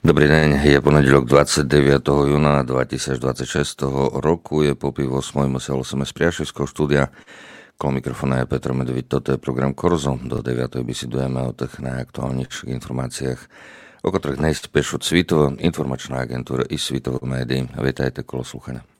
Dobrý deň, je pondelok 29. júna 2026 roku, je po 8. musel som z Priaševského štúdia. Kolo mikrofóna je Petr Medvíd, toto je program Korzo. Do 9. besedujeme o tých najaktuálnejších informáciách, o ktorých dnes píšu Svitovo informačná agentúra i Svitovo médií. Vítajte, kolo slúchania.